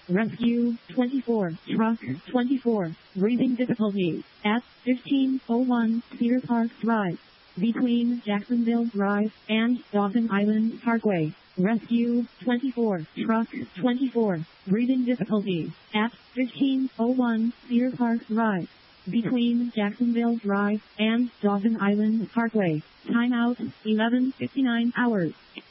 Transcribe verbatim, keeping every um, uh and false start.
Rescue twenty-four, Truck twenty-four, breathing difficulties at fifteen oh one Cedar Park Drive, between Jacksonville Drive and Dawson Island Parkway. Rescue twenty-four, Truck twenty-four, breathing difficulties at fifteen oh one Cedar Park Drive, between Jacksonville Drive and Dawson Island Parkway. Timeout eleven fifty-nine hours.